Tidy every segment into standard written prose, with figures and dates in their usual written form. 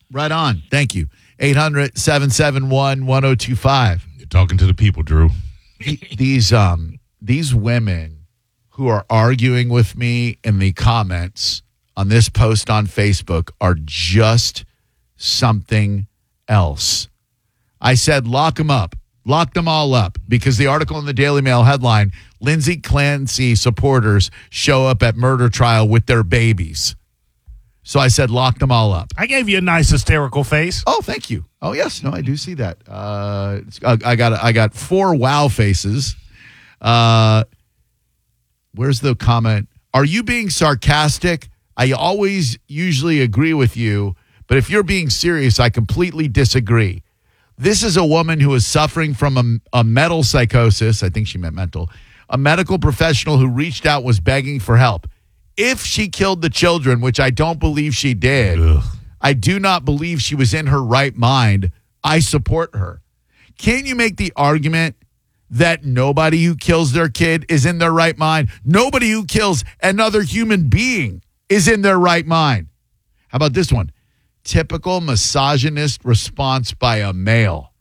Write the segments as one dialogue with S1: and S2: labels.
S1: Right on. Thank you. 800-771-1025.
S2: You're talking to the people, Drew.
S1: These women who are arguing with me in the comments on this post on Facebook are just something else. I said, lock them up. Lock them all up, because the article in the Daily Mail headline, Lindsay Clancy supporters show up at murder trial with their babies. So I said, lock them all up.
S2: I gave you a nice hysterical face.
S1: Oh, thank you. Oh, yes. No, I do see that. I got 4 wow faces. Where's the comment? Are you being sarcastic? I always usually agree with you, but if you're being serious, I completely disagree. This is a woman who is suffering from a mental psychosis. I think she meant mental. A medical professional who reached out was begging for help. If she killed the children, which I don't believe she did, I do not believe she was in her right mind. I support her. Can you make the argument that nobody who kills their kid is in their right mind? Nobody who kills another human being is in their right mind. How about this one? Typical misogynist response by a male.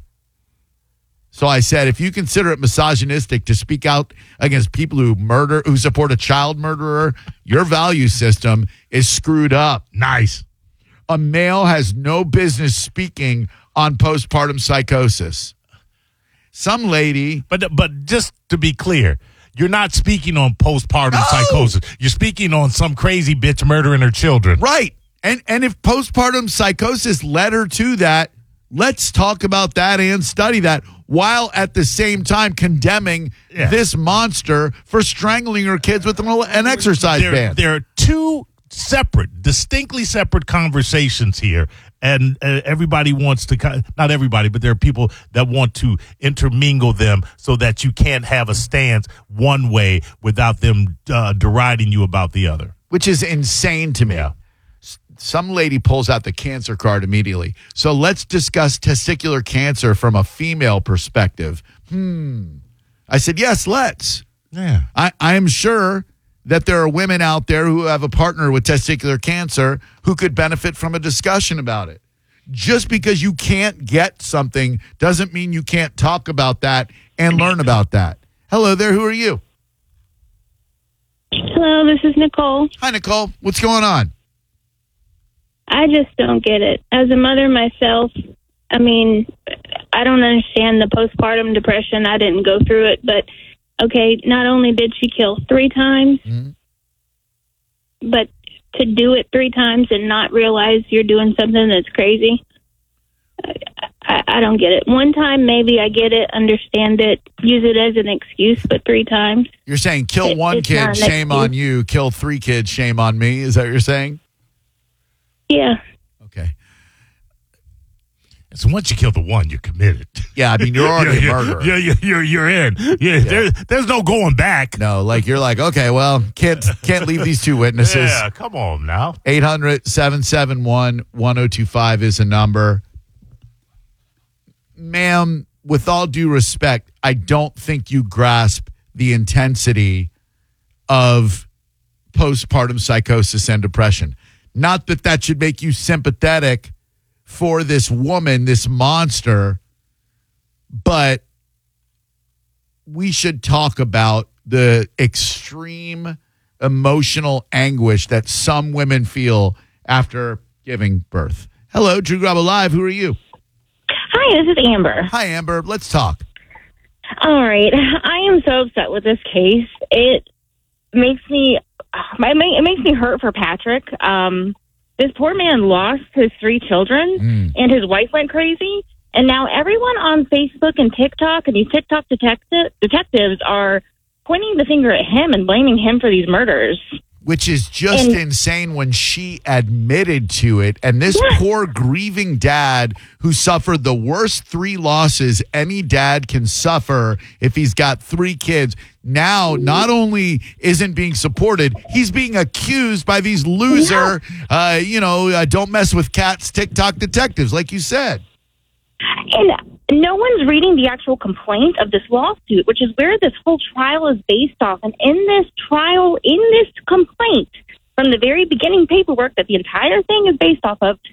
S1: So I said, if you consider it misogynistic to speak out against people who support a child murderer, your value system is screwed up.
S2: Nice.
S1: A male has no business speaking on postpartum psychosis. Some lady.
S2: But just to be clear, you're not speaking on postpartum psychosis. You're speaking on some crazy bitch murdering her children.
S1: Right. And if postpartum psychosis led her to that, let's talk about that and study that, while at the same time condemning this monster for strangling her kids with an exercise band.
S2: There are two distinctly separate conversations here, and everybody wants to, not everybody, but there are people that want to intermingle them so that you can't have a stance one way without them deriding you about the other.
S1: Which is insane to me.
S2: Yeah.
S1: Some lady pulls out the cancer card immediately. So let's discuss testicular cancer from a female perspective. I said, yes, let's.
S2: Yeah.
S1: I am sure that there are women out there who have a partner with testicular cancer who could benefit from a discussion about it. Just because you can't get something doesn't mean you can't talk about that and learn about that. Hello there. Who are you?
S3: Hello, this is Nicole.
S1: Hi, Nicole. What's going on?
S3: I just don't get it. As a mother myself, I mean, I don't understand the postpartum depression. I didn't go through it, but okay, not only did she kill 3 times, but to do it 3 times and not realize you're doing something that's crazy, I don't get it. 1 time, maybe I get it, understand it, use it as an excuse, but 3 times.
S1: You're saying kill 1 kid, shame on you. Kill 3 kids, shame on me. Is that what you're saying?
S3: Yeah.
S1: Okay.
S2: So once you kill the one, you're committed.
S1: Yeah, I mean, you're already a murderer.
S2: You're in. Yeah. There's no going back.
S1: No, like you're like, okay, well, can't leave these 2 witnesses.
S2: Yeah, come on now.
S1: 800-771-1025 is a number. Ma'am, with all due respect, I don't think you grasp the intensity of postpartum psychosis and depression. Not that should make you sympathetic for this woman, this monster, but we should talk about the extreme emotional anguish that some women feel after giving birth. Hello, Drew Grabo Live. Who are you?
S3: Hi, this is Amber.
S1: Hi, Amber. Let's talk.
S3: All right. I am so upset with this case. It makes me hurt for Patrick. This poor man lost his 3 children, and his wife went crazy. And now everyone on Facebook and TikTok and these TikTok detectives are pointing the finger at him and blaming him for these murders.
S1: Which is just insane when she admitted to it. And this poor grieving dad who suffered the worst 3 losses any dad can suffer if he's got 3 kids, now not only isn't being supported, he's being accused by these loser, don't mess with cats TikTok detectives, like you said.
S3: And no one's reading the actual complaint of this lawsuit, which is where this whole trial is based off. And in this trial, in this complaint, from the very beginning paperwork that the entire thing is based off of,